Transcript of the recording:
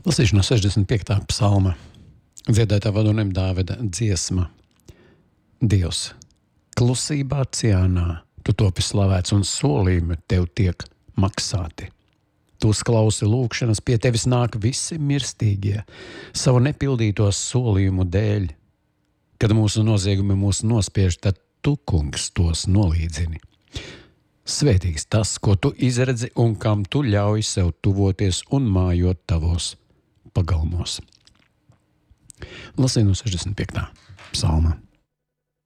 Lasīšu no 65. psalma. Dziedātā vadonim Dāvida dziesma. Dievs, klusībā Ciānā, tu topi slavēts un solījumi tev tiek maksāti. Tu uzklausi lūgšanas, pie tevis nāk visi mirstīgie, savu nepildīto solījumu dēļ. Kad mūsu noziegumi mūs nospiež, tad tu, kungs, tos nolīdzini. Svētīgs tas, ko tu izredzi un kam tu ļauj sev tuvoties un mājot tavos pagalmos. Lasīju no 65. psalma.